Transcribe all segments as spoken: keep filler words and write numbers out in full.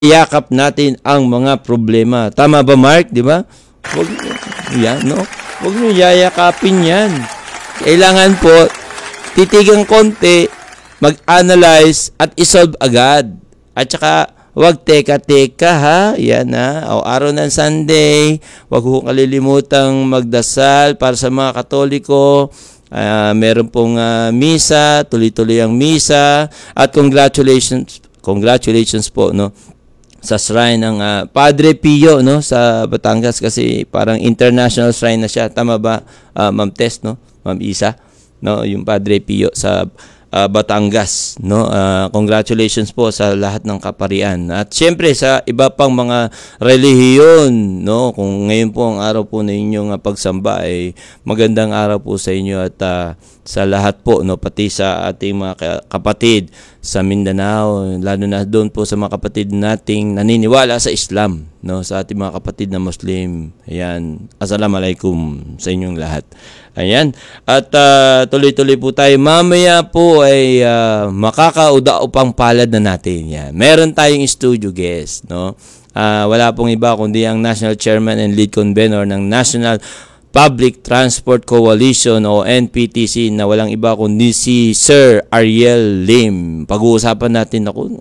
yakap natin ang mga problema. Tama ba, Mark? Di ba? Huwag, yan, no? Huwag nyo yayakapin yan. Kailangan po, titigang konti, mag-analyze at isolve agad. At saka, huwag teka-teka ha. Yan ha. O, araw ng Sunday, huwag ho kalilimutang magdasal para sa mga Katoliko. Uh, meron pong uh, misa, tuloy-tuloy ang misa. At congratulations, congratulations po, no? Sa shrine ng uh, Padre Pio, no, sa Batangas, kasi parang international shrine na siya. Tama ba, uh, Ma'am Tess, no? Ma'am Isa, no, yung Padre Pio sa uh, Batangas, no? Uh, congratulations po sa lahat ng kaparian. At syempre sa iba pang mga relihiyon, no? Kung ngayon po ang araw po na inyong uh, pagsamba ay magandang araw po sa inyo at uh, sa lahat po, no, pati sa ating mga kapatid sa Mindanao, lalo na doon po sa mga kapatid nating naniniwala sa Islam, no, sa ating mga kapatid na Muslim. Ayan, assalamualaikum sa inyong lahat. Ayan, at uh, tuloy-tuloy po tayo. Mamaya po ay uh, makakauda-upang palad na natin. Yan. Meron tayong studio guest, no. Uh, wala pong iba kundi ang National Chairman and Lead Convener ng National Public Transport Coalition o N P T C na walang iba kundi si Sir Ariel Lim. Pag-uusapan natin, ako,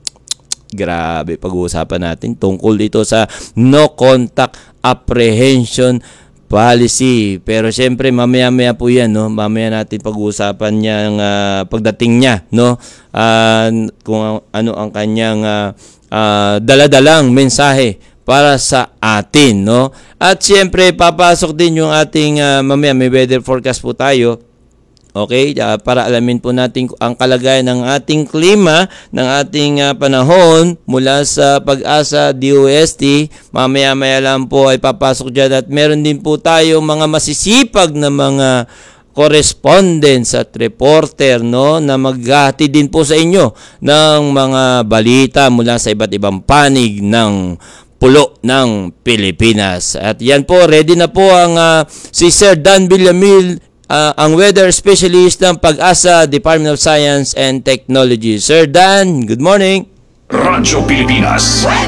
grabe, pag-uusapan natin tungkol dito sa no contact apprehension policy. Pero siyempre mamaya-maya po yan, no? Mamaya natin pag-uusapan niya uh, pagdating niya, no? Uh, kung ano ang kanyang uh, uh, daladalang mensahe para sa atin, no? At siyempre, papasok din yung ating, uh, mamaya may weather forecast po tayo. Okay? Uh, para alamin po natin ang kalagayan ng ating klima, ng ating uh, panahon mula sa Pag-asa D O S T. Mamaya-maya lang po ay papasok dyan. At meron din po tayo mga masisipag na mga correspondents at reporter, no, na maghahati din po sa inyo ng mga balita mula sa iba't ibang panig ng pulo ng Pilipinas. At yan po, ready na po ang uh, si Sir Dan Villamil, uh, ang weather specialist ng Pag-asa Department of Science and Technology. Sir Dan, good morning. Radyo Pilipinas.